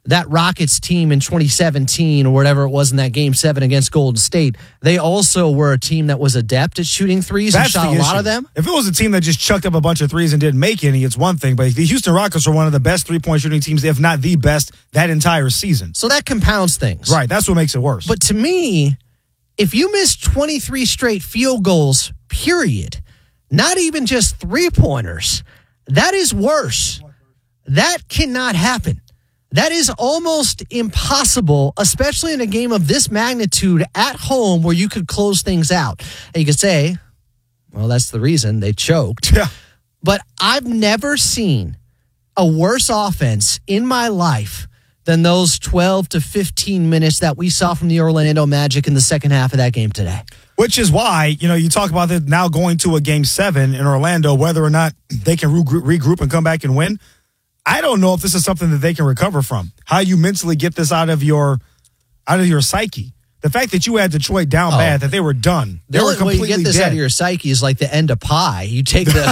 that Rockets team in 2017 or whatever it was in that Game 7 against Golden State, they also were a team that was adept at shooting threes and shot a lot of them. If it was a team that just chucked up a bunch of threes and didn't make any, it's one thing. But the Houston Rockets are one of the best three-point shooting teams, if not the best, that entire season. So that compounds things. Right, that's what makes it worse. But to me, if you miss 23 straight field goals, period, not even just three-pointers, that is worse. That cannot happen. That is almost impossible, especially in a game of this magnitude at home where you could close things out. And you could say, well, that's the reason they choked. Yeah. But I've never seen a worse offense in my life than those 12 to 15 minutes that we saw from the Orlando Magic in the second half of that game today. Which is why, you talk about it now going to a Game 7 in Orlando, whether or not they can regroup and come back and win. I don't know if this is something that they can recover from. How you mentally get this out of your psyche. The fact that you had Detroit down bad, that they were done. They were completely dead. You get this out of your psyche is like the end of pi. You take the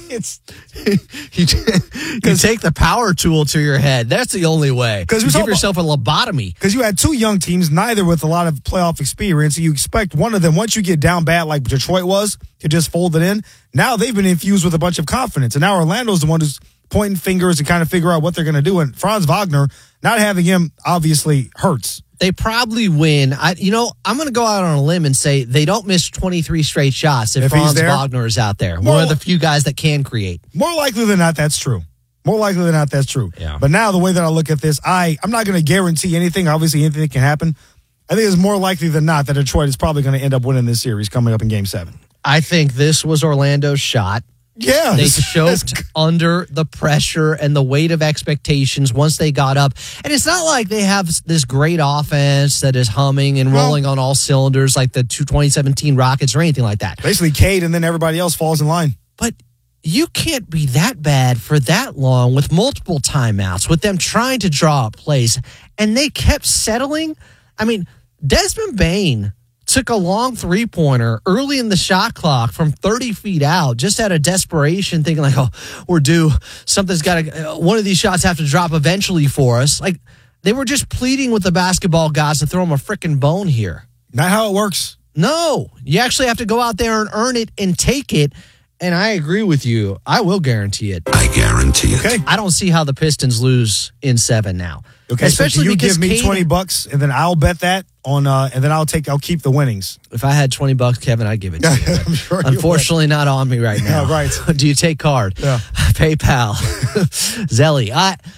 you take the power tool to your head. That's the only way. Because you give yourself a lobotomy. Because you had two young teams, neither with a lot of playoff experience. And you expect one of them, once you get down bad like Detroit was, to just fold it in. Now they've been infused with a bunch of confidence. And now Orlando's the one who's pointing fingers and kind of figure out what they're going to do. And Franz Wagner, not having him obviously hurts. They probably win. I'm going to go out on a limb and say they don't miss 23 straight shots if Franz Wagner is out there. One of the few guys that can create. More likely than not, that's true. Yeah. But now the way that I look at this, I'm not going to guarantee anything. Obviously, anything can happen. I think it's more likely than not that Detroit is probably going to end up winning this series coming up in Game 7. I think this was Orlando's shot. Yeah. They choked under the pressure and the weight of expectations once they got up. And it's not like they have this great offense that is humming and rolling on all cylinders like the 2017 Rockets or anything like that. Basically, Cade and then everybody else falls in line. But you can't be that bad for that long with multiple timeouts, with them trying to draw up plays. And they kept settling. I mean, Desmond Bane took a long three-pointer early in the shot clock from 30 feet out, just out of desperation, thinking like, oh, we're due. Something's got to, one of these shots have to drop eventually for us. Like, they were just pleading with the basketball gods to throw them a freaking bone here. Not how it works. No, you actually have to go out there and earn it and take it. And I agree with you. I will guarantee it. I guarantee it. Okay. I don't see how the Pistons lose in 7 now. Okay, especially so you because give me $20 and then I'll bet that on, and then I'll keep the winnings. If I had $20, Kevin, I'd give it to you. I'm sure. Unfortunately, not on me right now. Yeah, right. Do you take card? Yeah. PayPal, Zelly.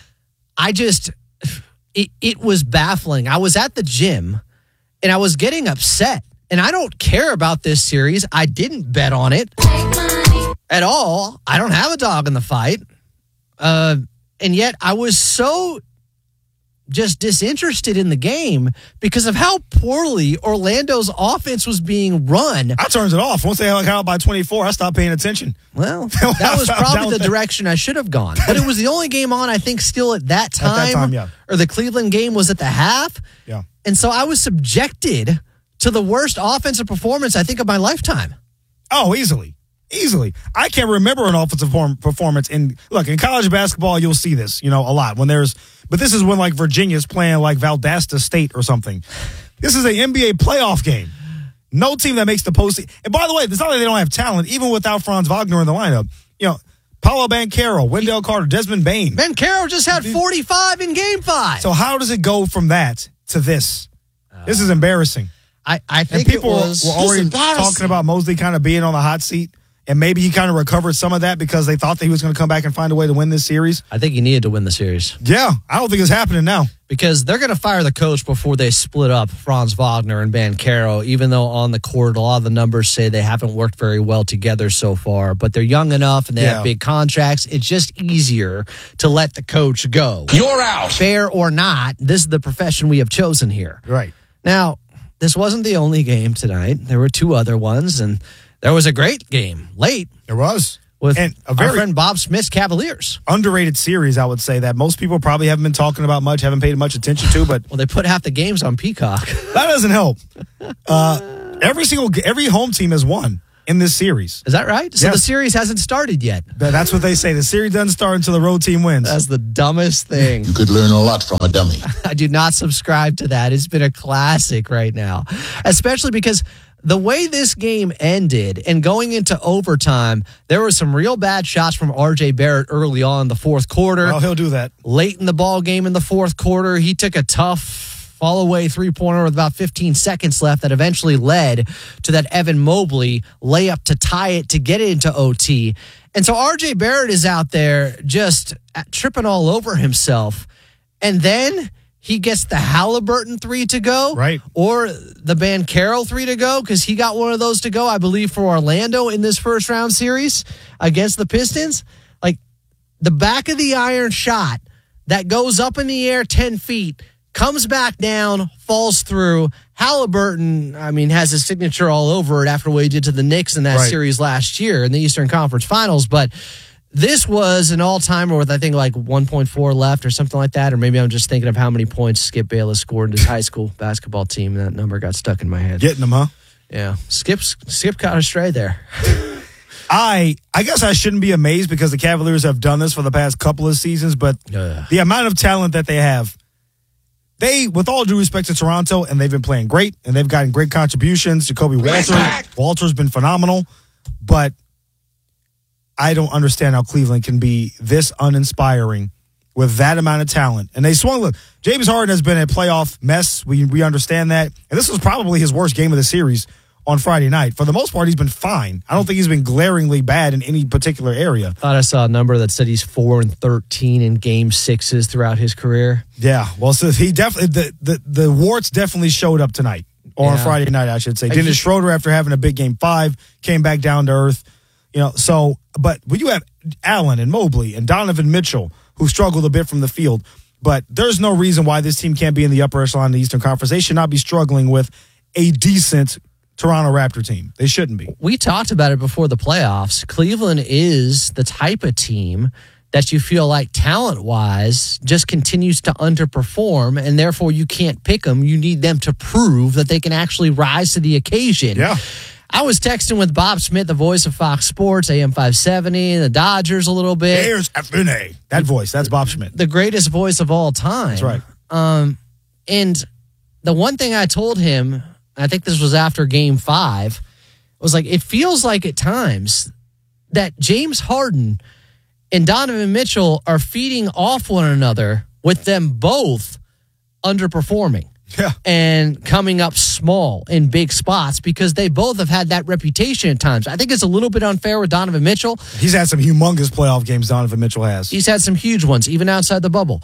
It was baffling. I was at the gym and I was getting upset. And I don't care about this series. I didn't bet on it at all. I don't have a dog in the fight. And yet I was so just disinterested in the game because of how poorly Orlando's offense was being run. I turned it off. Once they got out by 24, I stopped paying attention. Well, that was probably the direction I should have gone. But it was the only game on, I think, still at that time. At that time, yeah. Or the Cleveland game was at the half. Yeah. And so I was subjected to the worst offensive performance, I think, of my lifetime. Oh, easily. I can't remember an offensive performance. In college basketball, you'll see this, a lot. But this is when, like, Virginia's playing, like, Valdosta State or something. This is an NBA playoff game. No team that makes the postseason. And by the way, it's not like they don't have talent, even without Franz Wagner in the lineup. Paolo Banchero, Wendell Carter, Desmond Bane. Banchero just had 45 in Game 5. So how does it go from that to this? This is embarrassing. I think people were already talking about Mosley kind of being on the hot seat, and maybe he kind of recovered some of that because they thought that he was going to come back and find a way to win this series. I think he needed to win the series. Yeah, I don't think it's happening now. Because they're going to fire the coach before they split up Franz Wagner and Banchero, even though on the court a lot of the numbers say they haven't worked very well together so far. But they're young enough and they have big contracts. It's just easier to let the coach go. You're out. Fair or not, this is the profession we have chosen here. Right. Now, this wasn't the only game tonight. There were 2 other ones, and there was a great game late. There was. With and our friend Bob Smith's Cavaliers. Underrated series, I would say, that most people probably haven't been talking about much, haven't paid much attention to. But well, they put half the games on Peacock. That doesn't help. Every home team has won in this series. Is that right? So Yes. the series hasn't started yet. That's what they say. The series doesn't start until the road team wins. That's the dumbest thing. You could learn a lot from a dummy. I do not subscribe to that. It's been a classic right now, especially because the way this game ended and going into overtime, there were some real bad shots from RJ Barrett early on in the fourth quarter. Well, he'll do that. Late in the ball game in the fourth quarter, he took a tough fall-away three-pointer with about 15 seconds left that eventually led to that Evan Mobley layup to tie it to get it into OT. And so RJ Barrett is out there just tripping all over himself. And then he gets the Halliburton three to go, right? Or the Banchero three to go, because he got one of those to go, I believe, for Orlando in this first round series against the Pistons. Like the back of the iron shot that goes up in the air 10 feet, comes back down, falls through. Halliburton, I mean, has his signature all over it after what he did to the Knicks in that series last year in the Eastern Conference Finals, but this was an all-timer with, I think, like 1.4 left or something like that. Or maybe I'm just thinking of how many points Skip Bayless scored in his high school basketball team. And that number got stuck in my head. Getting them, huh? Yeah. Skip caught astray there. I guess I shouldn't be amazed because the Cavaliers have done this for the past couple of seasons, but the amount of talent that they have, with all due respect to Toronto, and they've been playing great, and they've gotten great contributions. Jacoby Walter's been phenomenal, but I don't understand how Cleveland can be this uninspiring with that amount of talent. And they swung. Look, James Harden has been a playoff mess. We understand that. And this was probably his worst game of the series on Friday night. For the most part, he's been fine. I don't think he's been glaringly bad in any particular area. Thought I saw a number that said he's 4-13 in game sixes throughout his career. Yeah, well, so he definitely the warts definitely showed up tonight, or on Friday night, I should say. Dennis Schroeder, after having a big game 5, came back down to earth. So, but when you have Allen and Mobley and Donovan Mitchell, who struggled a bit from the field, but there's no reason why this team can't be in the upper echelon of the Eastern Conference. They should not be struggling with a decent Toronto Raptor team. They shouldn't be. We talked about it before the playoffs. Cleveland is the type of team that you feel like talent-wise just continues to underperform, and therefore you can't pick them. You need them to prove that they can actually rise to the occasion. Yeah. I was texting with Bob Smith, the voice of Fox Sports, AM 570, the Dodgers a little bit. There's FNA. That voice, that's Bob Schmidt. The greatest voice of all time. That's right. And the one thing I told him, I think this was after game 5, was like, it feels like at times that James Harden and Donovan Mitchell are feeding off one another with them both underperforming. Yeah. And coming up small in big spots because they both have had that reputation at times. I think it's a little bit unfair with Donovan Mitchell. He's had some humongous playoff games, Donovan Mitchell has. He's had some huge ones, even outside the bubble,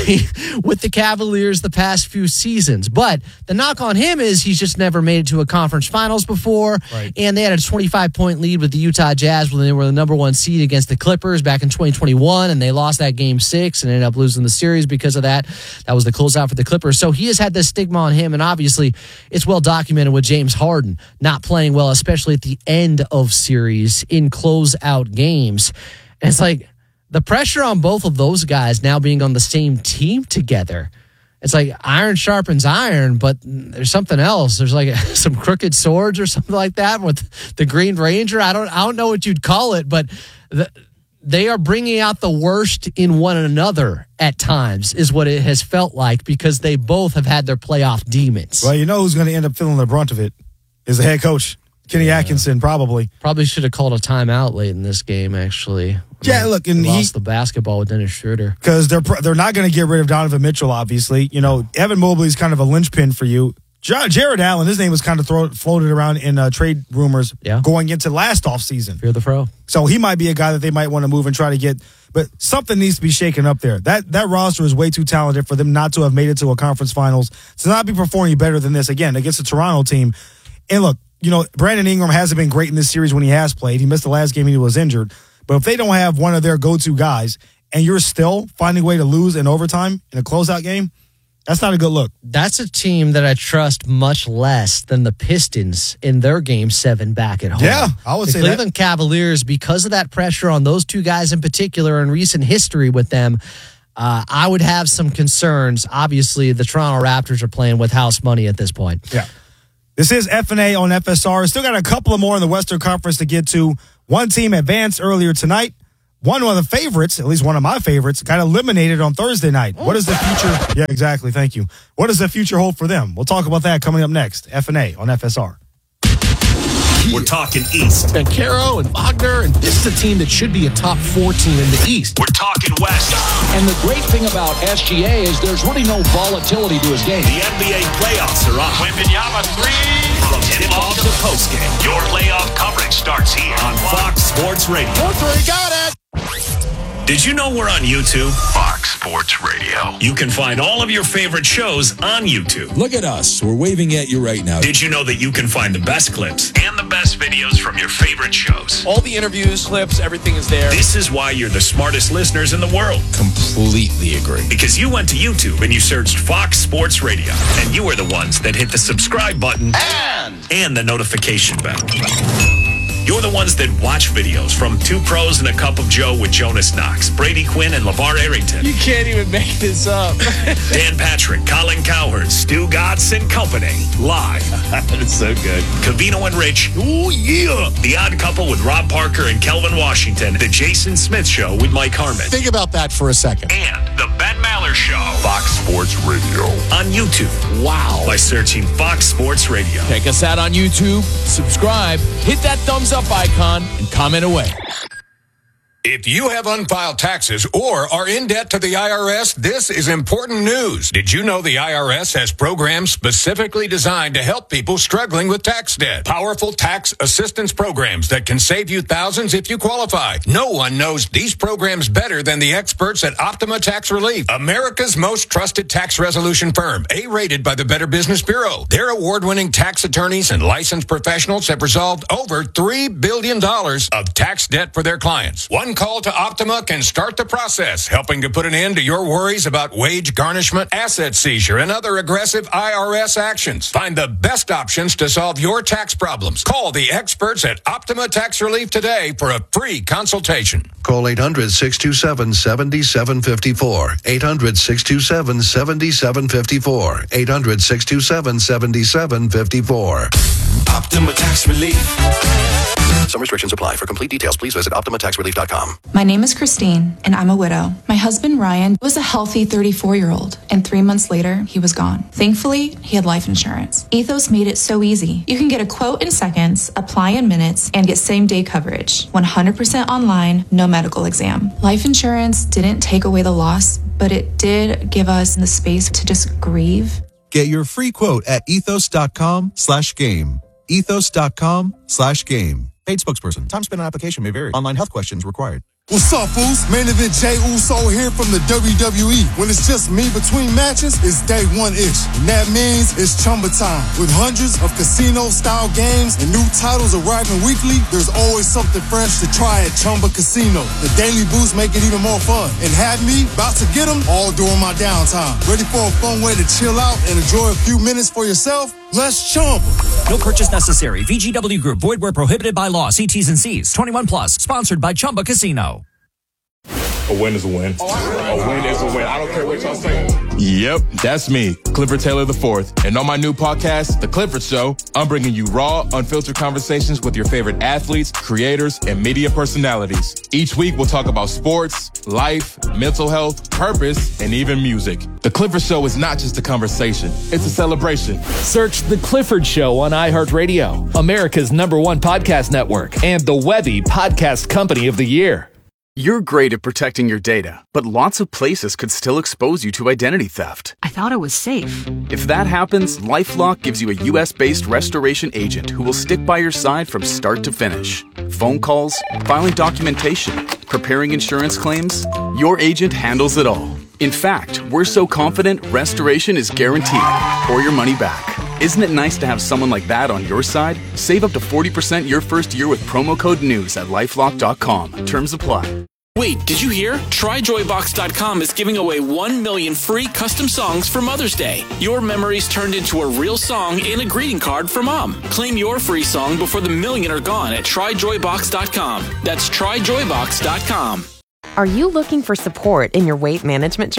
with the Cavaliers the past few seasons. But the knock on him is he's just never made it to a conference finals before. Right. And they had a 25-point lead with the Utah Jazz when they were the number 1 seed against the Clippers back in 2021. And they lost that game 6 and ended up losing the series because of that. That was the closeout for the Clippers. So he has had this stigma on him, and obviously it's well documented with James Harden not playing well, especially at the end of series in closeout games. And it's like the pressure on both of those guys now being on the same team together. It's like iron sharpens iron, but there's something else. There's like some crooked swords or something like that with the Green Ranger. I don't know what you'd call it, but they are bringing out the worst in one another at times is what it has felt like because they both have had their playoff demons. Well, you know who's going to end up feeling the brunt of it is the head coach, Kenny Atkinson, probably. Probably should have called a timeout late in this game, actually. Yeah, look, and he lost the basketball with Dennis Schroeder. Because they're not going to get rid of Donovan Mitchell, obviously. You know, Evan Mobley is kind of a linchpin for you. Jared Allen, his name was kind of floated around in trade rumors going into last offseason. Fear the fro. So he might be a guy that they might want to move and try to get. But something needs to be shaken up there. That roster is way too talented for them not to have made it to a conference finals, to not be performing better than this, again, against a Toronto team. And look, you know, Brandon Ingram hasn't been great in this series when he has played. He missed the last game and he was injured. But if they don't have one of their go-to guys and you're still finding a way to lose in overtime in a closeout game, that's not a good look. That's a team that I trust much less than the Pistons in their Game 7 back at home. Yeah, I would say that. The Cleveland Cavaliers, because of that pressure on those two guys in particular in recent history with them, I would have some concerns. Obviously, the Toronto Raptors are playing with house money at this point. Yeah. This is F&A on FSR. Still got a couple of more in the Western Conference to get to. One team advanced earlier tonight. One of the favorites, at least one of my favorites, got eliminated on Thursday night. What is the future? Yeah, exactly. Thank you. What does the future hold for them? We'll talk about that coming up next. F&A on FSR. We're talking East. And Caro and Wagner, and this is a team that should be a top 4 team in the East. We're talking West. And the great thing about SGA is there's really no volatility to his game. The NBA playoffs are on. Wembanyama 3. From tip-off to postgame, your playoff coverage starts here on Fox Sports Radio. 4-3, got it! Did you know we're on YouTube? Fox Sports Radio. You can find all of your favorite shows on YouTube. Look at us. We're waving at you right now. Did you know that you can find the best clips and the best videos from your favorite shows? All the interviews, clips, everything is there. This is why you're the smartest listeners in the world. Completely agree. Because you went to YouTube and you searched Fox Sports Radio. And you are the ones that hit the subscribe button and the notification bell. You're the ones that watch videos from Two Pros and a Cup of Joe with Jonas Knox, Brady Quinn, and LeVar Arrington. You can't even make this up. Dan Patrick, Colin Cowherd, Stu Gatz and Company. Live. It's so good. Covino and Rich. Ooh, yeah. The Odd Couple with Rob Parker and Kelvin Washington. The Jason Smith Show with Mike Harmon. Think about that for a second. And the Ben Maller Show. Fox Sports Radio. On YouTube. Wow. By searching Fox Sports Radio. Check us out on YouTube, subscribe, hit that thumbs up icon, and comment away. If you have unfiled taxes or are in debt to the IRS, this is important news. Did you know the IRS has programs specifically designed to help people struggling with tax debt? Powerful tax assistance programs that can save you thousands if you qualify. No one knows these programs better than the experts at Optima Tax Relief, America's most trusted tax resolution firm, A-rated by the Better Business Bureau. Their award-winning tax attorneys and licensed professionals have resolved over $3 billion of tax debt for their clients. One call to Optima can start the process, helping to put an end to your worries about wage garnishment, asset seizure, and other aggressive IRS actions. Find the best options to solve your tax problems. Call the experts at Optima Tax Relief today for a free consultation. Call 800-627-7754. 800-627-7754. 800-627-7754. Optima Tax Relief. Some restrictions apply. For complete details, please visit OptimaTaxRelief.com. My name is Christine, and I'm a widow. My husband, Ryan, was a healthy 34-year-old, and 3 months later, he was gone. Thankfully, he had life insurance. Ethos made it so easy. You can get a quote in seconds, apply in minutes, and get same-day coverage. 100% online, no medical exam. Life insurance didn't take away the loss, but it did give us the space to just grieve. Get your free quote at ethos.com/game. Ethos.com/game. Paid spokesperson. Time spent on application may vary. Online health questions required. What's up, fools? Main event Jey Uso here from the WWE. When it's just me between matches, it's day one-ish. And that means it's Chumba time. With hundreds of casino-style games and new titles arriving weekly, there's always something fresh to try at Chumba Casino. The daily boosts make it even more fun. And have me about to get them all during my downtime. Ready for a fun way to chill out and enjoy a few minutes for yourself? Let's Chumba. No purchase necessary. VGW Group. Void where prohibited by law. See T's and C's. 21 plus. Sponsored by Chumba Casino. A win is a win. A win is a win. I don't care what y'all say. Yep, that's me, Clifford Taylor IV. And on my new podcast, The Clifford Show, I'm bringing you raw, unfiltered conversations with your favorite athletes, creators, and media personalities. Each week, we'll talk about sports, life, mental health, purpose, and even music. The Clifford Show is not just a conversation. It's a celebration. Search The Clifford Show on iHeartRadio, America's #1 podcast network, and the Webby Podcast Company of the Year. You're great at protecting your data, but lots of places could still expose you to identity theft. I thought it was safe. If that happens, LifeLock gives you a U.S.-based restoration agent who will stick by your side from start to finish. Phone calls, filing documentation, preparing insurance claims, your agent handles it all. In fact, we're so confident restoration is guaranteed or your money back. Isn't it nice to have someone like that on your side? Save up to 40% your first year with promo code NEWS at LifeLock.com. Terms apply. Wait, did you hear? TryJoyBox.com is giving away 1 million free custom songs for Mother's Day. Your memories turned into a real song and a greeting card for Mom. Claim your free song before the million are gone at TryJoyBox.com. That's TryJoyBox.com. Are you looking for support in your weight management journey?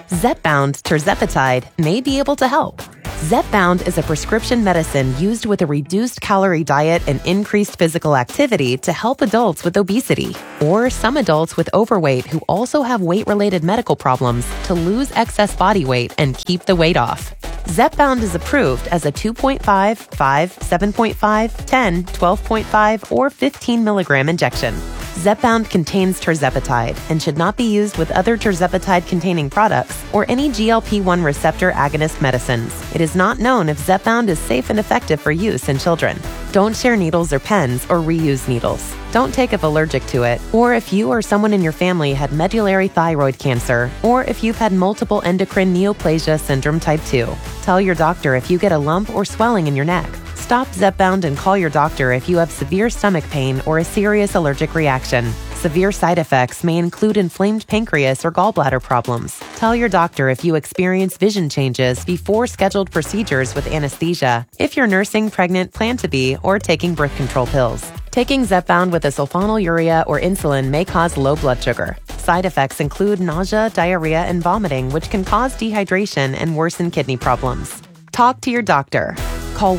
Zepbound tirzepatide may be able to help. Zepbound is a prescription medicine used with a reduced calorie diet and increased physical activity to help adults with obesity or some adults with overweight who also have weight-related medical problems to lose excess body weight and keep the weight off. Zepbound is approved as a 2.5, 5, 7.5, 10, 12.5, or 15 milligram injection. Zepbound contains tirzepatide and should not be used with other tirzepatide-containing products or any GLP-1 receptor agonist medicines. It is not known if Zepbound is safe and effective for use in children. Don't share needles or pens or reuse needles. Don't take if allergic to it, or if you or someone in your family had medullary thyroid cancer, or if you've had multiple endocrine neoplasia syndrome type 2. Tell your doctor if you get a lump or swelling in your neck. Stop Zepbound and call your doctor if you have severe stomach pain or a serious allergic reaction. Severe side effects may include inflamed pancreas or gallbladder problems. Tell your doctor if you experience vision changes before scheduled procedures with anesthesia, if you're nursing, pregnant, plan to be, or taking birth control pills. Taking Zepbound with a sulfonylurea or insulin may cause low blood sugar. Side effects include nausea, diarrhea, and vomiting, which can cause dehydration and worsen kidney problems. Talk to your doctor. Call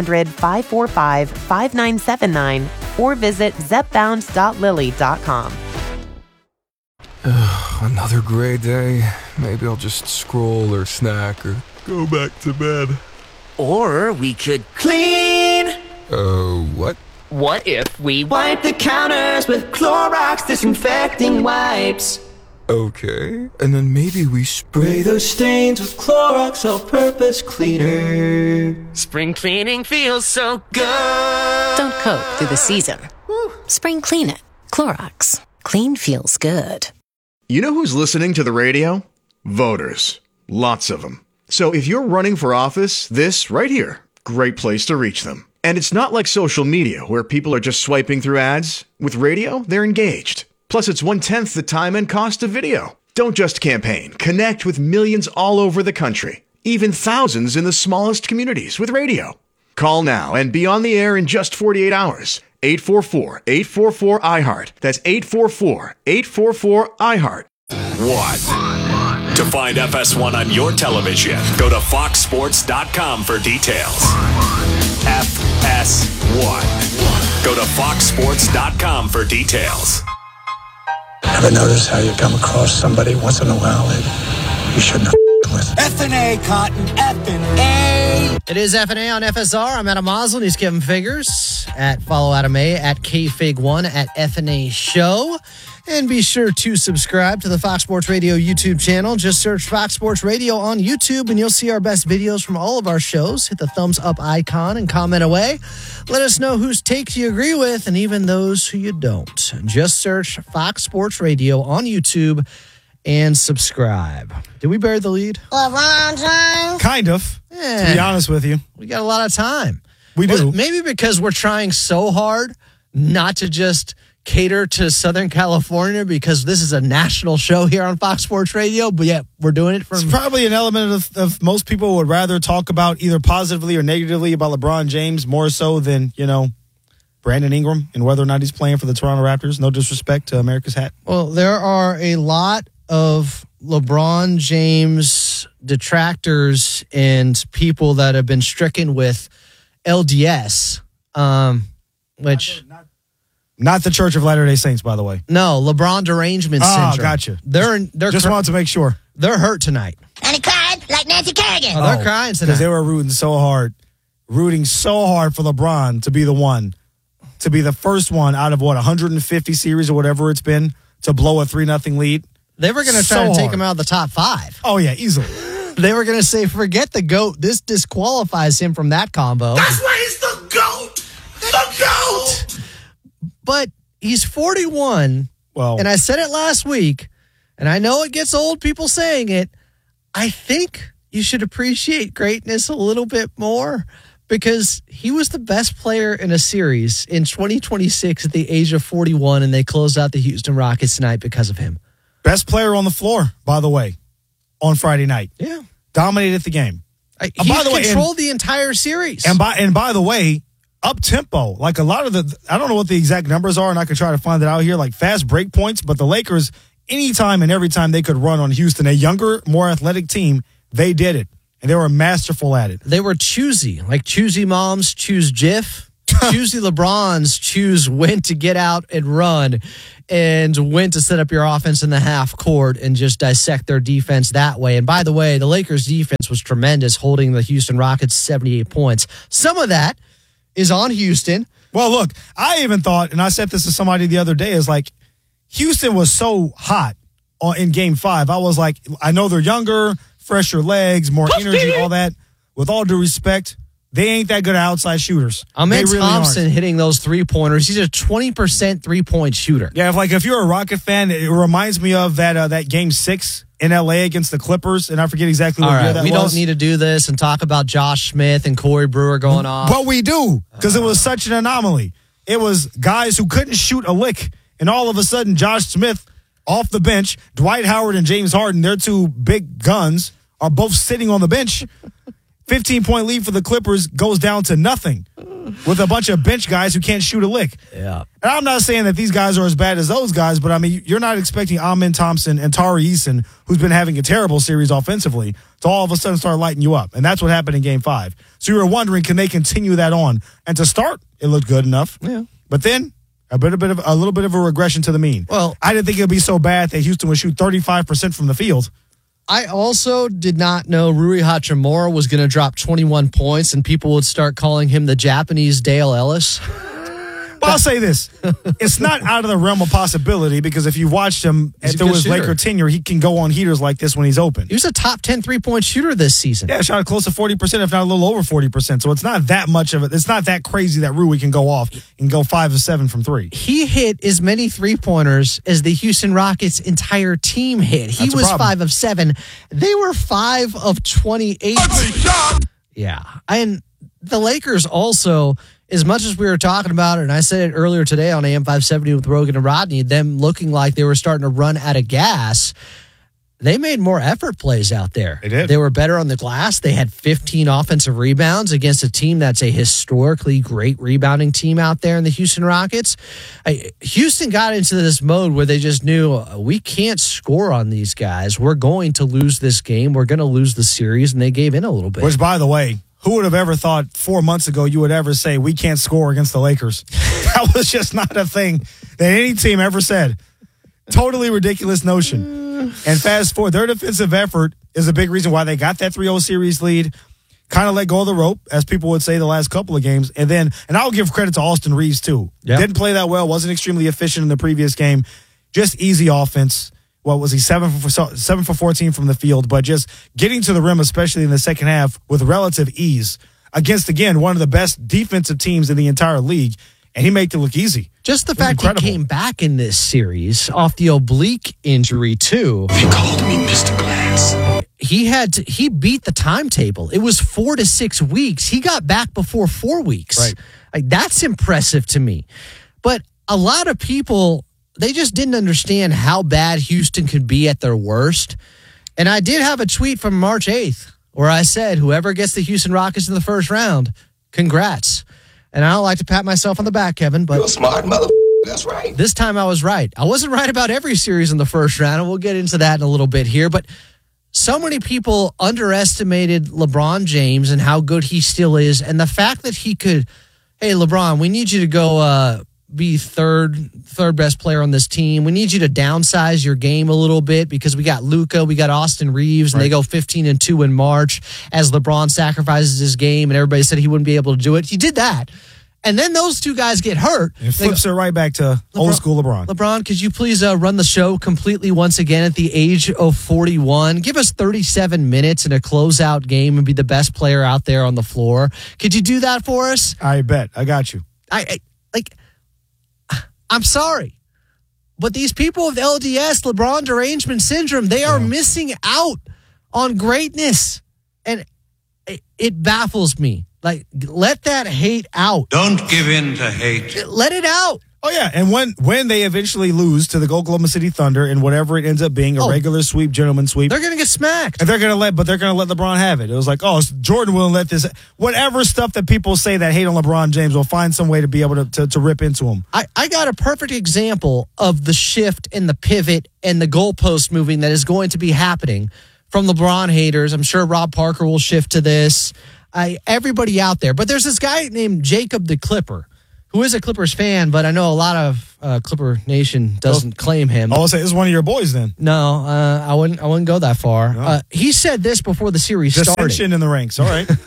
1-800-545-5979 or visit zepbound.lilly.com. Another gray day. Maybe I'll just scroll or snack or go back to bed. Or we could clean. What? What if we wipe the counters with Clorox disinfecting wipes? Okay. And then maybe we spray those stains with Clorox all-purpose cleaner. Spring cleaning feels so good. Don't coat through the season. Spring clean it. Clorox. Clean feels good. You know who's listening to the radio? Voters. Lots of them. So if you're running for office, this right here, great place to reach them. And it's not like social media where people are just swiping through ads. With radio, they're engaged. Plus, it's 1/10 the time and cost of video. Don't just campaign. Connect with millions all over the country, even thousands in the smallest communities with radio. Call now and be on the air in just 48 hours. 844-844-IHEART. That's 844-844-IHEART. What? To find FS1 on your television, go to foxsports.com for details. FS1. Go to foxsports.com for details. Ever notice how you come across somebody once in a while that you shouldn't have with? F&A, Cotton, F&A. It is F&A on FSR. I'm Adam Moslin. He's Kevin Figures at Follow Adam A at KFig1 at F&A Show. And be sure to subscribe to the Fox Sports Radio YouTube channel. Just search Fox Sports Radio on YouTube and you'll see our best videos from all of our shows. Hit the thumbs up icon and comment away. Let us know whose takes you agree with and even those who you don't. Just search Fox Sports Radio on YouTube and subscribe. Did we bury the lead? Kind of, to be honest with you. We got a lot of time. We do. Maybe because we're trying so hard not to just cater to Southern California because this is a national show here on Fox Sports Radio, but yet we're doing it from... It's probably an element of most people would rather talk about either positively or negatively about LeBron James more so than, Brandon Ingram and whether or not he's playing for the Toronto Raptors. No disrespect to America's hat. Well, there are a lot of LeBron James detractors and people that have been stricken with LDS, which... Not the Church of Latter-day Saints, by the way. No, LeBron derangement syndrome. Oh, gotcha. They're just wanted to make sure. They're hurt tonight. And he cried like Nancy Kerrigan. Oh, they're crying tonight. Because they were rooting so hard for LeBron to be the one, to be the first one out of 150 series or whatever it's been to blow a 3-0 lead. They were going to try to take him out of the top 5. Oh, yeah, easily. They were going to say, forget the GOAT. This disqualifies him from that combo. That's why he's the GOAT. The GOAT. But he's 41, and I said it last week, and I know it gets old people saying it. I think you should appreciate greatness a little bit more because he was the best player in a series in 2026 at the age of 41, and they closed out the Houston Rockets tonight because of him. Best player on the floor, by the way, on Friday night. Yeah. Dominated the game. He controlled the entire series. And by the way, up tempo, like a lot of I don't know what the exact numbers are, and I could try to find it out here, like fast break points, but the Lakers anytime and every time they could run on Houston, a younger, more athletic team, they did it. And they were masterful at it. They were choosy, like choosy moms choose Jif. Choosy LeBrons choose when to get out and run and when to set up your offense in the half court and just dissect their defense that way. And by the way, the Lakers defense was tremendous, holding the Houston Rockets 78 points. Some of that is on Houston. Well, look, I even thought, and I said this to somebody the other day, is like Houston was so hot in Game 5. I was like, I know they're younger, fresher legs, more energy, all that. With all due respect, they ain't that good at outside shooters. Ahmed really Thompson aren't. hitting those three-pointers. He's a 20% three-point shooter. Yeah, if you're a Rocket fan, it reminds me of that Game 6 in L.A. against the Clippers, and I forget exactly what year that was. We don't need to do this and talk about Josh Smith and Corey Brewer going off. But we do, because it was such an anomaly. It was guys who couldn't shoot a lick, and all of a sudden Josh Smith off the bench, Dwight Howard and James Harden, their two big guns, are both sitting on the bench. 15-point lead for the Clippers goes down to nothing with a bunch of bench guys who can't shoot a lick. Yeah. And I'm not saying that these guys are as bad as those guys, but I mean, you're not expecting Amen Thompson and Tari Eason, who's been having a terrible series offensively, to all of a sudden start lighting you up. And that's what happened in Game 5. So you were wondering, can they continue that on? And to start, it looked good enough. Yeah. But then a little bit of a regression to the mean. Well, I didn't think it would be so bad that Houston would shoot 35% from the field. I also did not know Rui Hachimura was going to drop 21 points and people would start calling him the Japanese Dale Ellis. But I'll say this. It's not out of the realm of possibility because if you watched him through his Laker tenure, he can go on heaters like this when he's open. He was a top 10 three-point shooter this season. Yeah, shot close to 40%, if not a little over 40%. So it's not that much of it. It's not that crazy that Rui can go off and go 5 of 7 from 3. He hit as many three-pointers as the Houston Rockets' entire team hit. He was 5 of 7. They were 5 of 28. Yeah. And the Lakers also, as much as we were talking about it, and I said it earlier today on AM 570 with Rogan and Rodney, them looking like they were starting to run out of gas, they made more effort plays out there. They did. They were better on the glass. They had 15 offensive rebounds against a team that's a historically great rebounding team out there in the Houston Rockets. Houston got into this mode where they just knew we can't score on these guys. We're going to lose this game. We're going to lose the series, and they gave in a little bit. Which, by the way, who would have ever thought 4 months ago you would ever say we can't score against the Lakers? That was just not a thing that any team ever said. Totally ridiculous notion. And fast forward, their defensive effort is a big reason why they got that 3-0 series lead. Kind of let go of the rope, as people would say the last couple of games. And I'll give credit to Austin Reeves, too. Yep. Didn't play that well, wasn't extremely efficient in the previous game. Just easy offense. What was he, 7 for 14 from the field, but just getting to the rim, especially in the second half, with relative ease against, again, one of the best defensive teams in the entire league, and he made it look easy. Just the fact he came back in this series off the oblique injury, too. They called me Mr. Glass. He beat the timetable. It was 4 to 6 weeks. He got back before 4 weeks. Right. Like, that's impressive to me. But a lot of people, they just didn't understand how bad Houston could be at their worst. And I did have a tweet from March 8th where I said, whoever gets the Houston Rockets in the first round, congrats. And I don't like to pat myself on the back, Kevin, but You're a smart mother. That's right. This time I was right. I wasn't right about every series in the first round, and we'll get into that in a little bit here. But so many people underestimated LeBron James and how good he still is. And the fact that he could, hey, LeBron, we need you to go be third best player on this team. We need you to downsize your game a little bit because we got Luka, we got Austin Reeves, and they go 15-2 in March as LeBron sacrifices his game, and everybody said he wouldn't be able to do it. He did that. And then those two guys get hurt. It flips it right back to old school LeBron. LeBron, could you please run the show completely once again at the age of 41? Give us 37 minutes in a closeout game and be the best player out there on the floor. Could you do that for us? I bet. I got you. I'm sorry, but these people with LDS, LeBron derangement syndrome, they are missing out on greatness. And it baffles me. Like, let that hate out. Don't give in to hate. Let it out. Oh, yeah. And when they eventually lose to the Oklahoma City Thunder in whatever it ends up being, a regular sweep, gentleman sweep. They're going to get smacked. And they're going to let LeBron have it. It was like, oh, Jordan will let this. Whatever stuff that people say that hate on LeBron James will find some way to be able to rip into him. I got a perfect example of the shift and the pivot and the goalpost moving that is going to be happening from LeBron haters. I'm sure Rob Parker will shift to this. Everybody out there. But there's this guy named Jacob the Clipper, who is a Clippers fan, but I know a lot of Clipper Nation doesn't claim him. I'll say this is one of your boys then. No, I wouldn't go that far. No. He said this before the series started. Dissension in the ranks, all right.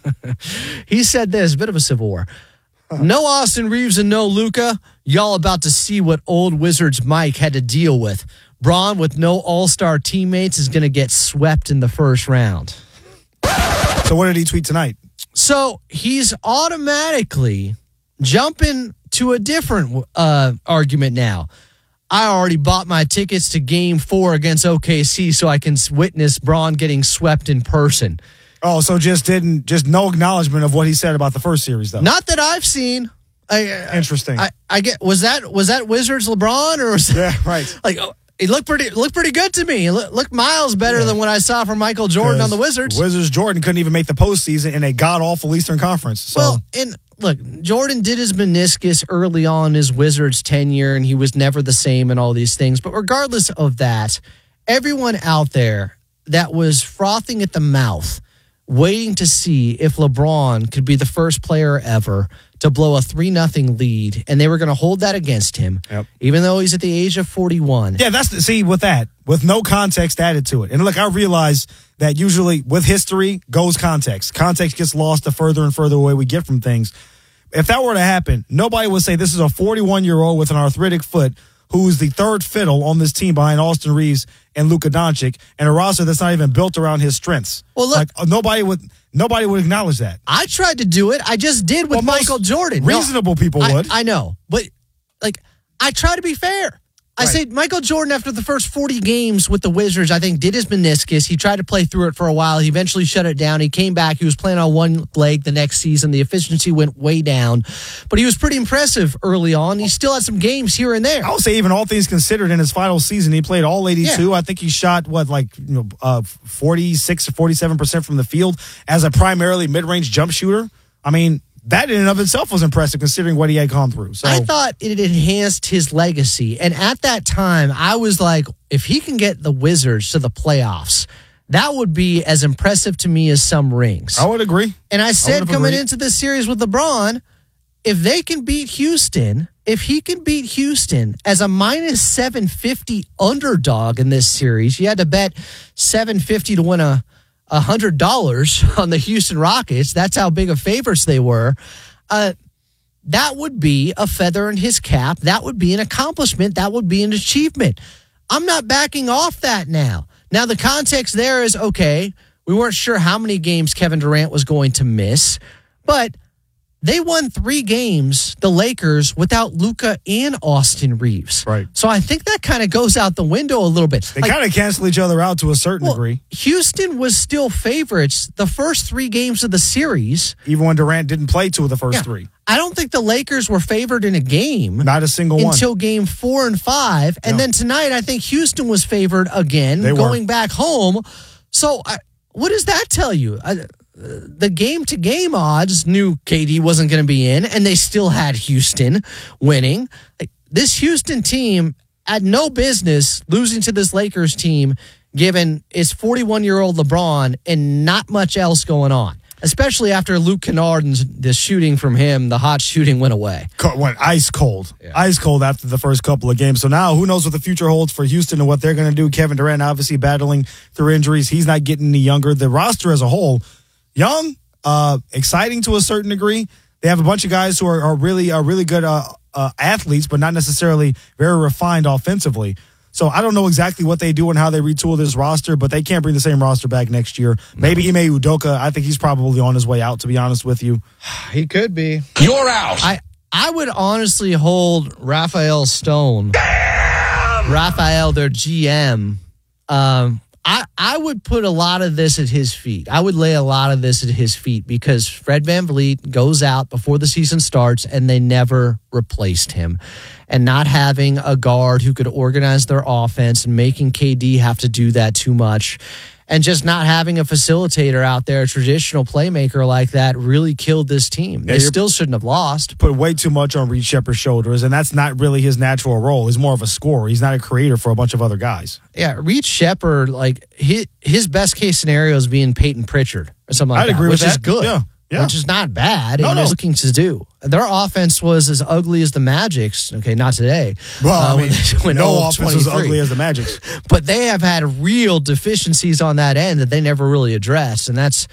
He said this, a bit of a civil war. No Austin Reeves and no Luka. Y'all about to see what old Wizards Mike had to deal with. Bron with no all-star teammates is going to get swept in the first round. So what did he tweet tonight? So he's automatically jumping to a different argument now. I already bought my tickets to Game 4 against OKC so I can witness Bron getting swept in person. Oh, so just no acknowledgement of what he said about the first series, though. Not that I've seen. Interesting. I get was that Wizards LeBron or was yeah, right? Like it looked pretty good to me. It looked miles better than what I saw from Michael Jordan on the Wizards. Jordan couldn't even make the postseason in a god awful Eastern Conference. So. Well, and look, Jordan did his meniscus early on in his Wizards tenure, and he was never the same and all these things. But regardless of that, everyone out there that was frothing at the mouth, waiting to see if LeBron could be the first player ever to blow a 3-0 lead, and they were going to hold that against him, even though he's at the age of 41. Yeah, with no context added to it. And look, I realize that usually with history goes context. Context gets lost the further and further away we get from things. If that were to happen, nobody would say this is a 41-year-old with an arthritic foot who's the third fiddle on this team behind Austin Reeves and Luka Doncic, and a roster that's not even built around his strengths. Well, look, nobody would acknowledge that. I tried to do it. I just did with Michael Jordan. Reasonable people would. I know, but I try to be fair. I say Michael Jordan, after the first 40 games with the Wizards, I think did his meniscus. He tried to play through it for a while. He eventually shut it down. He came back. He was playing on one leg the next season. The efficiency went way down, but he was pretty impressive early on. He still had some games here and there. I would say even all things considered, in his final season, he played all 82. Yeah. I think he shot 46 or 47% from the field as a primarily mid-range jump shooter. I mean, that in and of itself was impressive considering what he had gone through. So I thought it enhanced his legacy. And at that time, I was like, if he can get the Wizards to the playoffs, that would be as impressive to me as some rings. I would agree. And I said coming into this series with LeBron, if they can beat Houston, if he can beat Houston as a minus 750 underdog in this series, you had to bet 750 to win $100 on the Houston Rockets. That's how big of favorites they were. That would be a feather in his cap. That would be an accomplishment. That would be an achievement. I'm not backing off that now. Now, the context there is, okay, we weren't sure how many games Kevin Durant was going to miss, but they won 3 games, the Lakers, without Luka and Austin Reeves. Right. So I think that kind of goes out the window a little bit. They kind of cancel each other out to a certain degree. Houston was still favorites the first 3 games of the series. Even when Durant didn't play 2 of the first 3. I don't think the Lakers were favored in a game. Not a single one. Until game 4 and 5. And then tonight, I think Houston was favored again, going back home. So what does that tell you? The game-to-game odds knew KD wasn't going to be in, and they still had Houston winning. This Houston team had no business losing to this Lakers team, given it's 41-year-old LeBron and not much else going on, especially after Luke Kennard and the shooting from him, the hot shooting went away. Went ice cold. Yeah. Ice cold after the first couple of games. So now who knows what the future holds for Houston and what they're going to do. Kevin Durant obviously battling through injuries. He's not getting any younger. The roster as a whole, young, exciting to a certain degree. They have a bunch of guys who are really good athletes, but not necessarily very refined offensively. So I don't know exactly what they do and how they retool this roster, but they can't bring the same roster back next year. Maybe Ime Udoka. I think he's probably on his way out, to be honest with you. He could be. You're out. I would honestly hold Raphael Stone. Raphael, their GM. I would put a lot of this at his feet. I would lay a lot of this at his feet because Fred VanVleet goes out before the season starts and they never replaced him. And not having a guard who could organize their offense and making KD have to do that too much. And just not having a facilitator out there, a traditional playmaker like that, really killed this team. They still shouldn't have lost. Put way too much on Reed Shepherd's shoulders, and that's not really his natural role. He's more of a scorer. He's not a creator for a bunch of other guys. Yeah, Reed Shepherd, like his best case scenario is being Peyton Pritchard or something like that, agree with which is that. good. Yeah. Which is not bad. No, and they're looking to do. Their offense was as ugly as the Magic's. Okay, not today. Well, no offense 23. was ugly as the Magic's. But they have had real deficiencies on that end that they never really addressed, and that's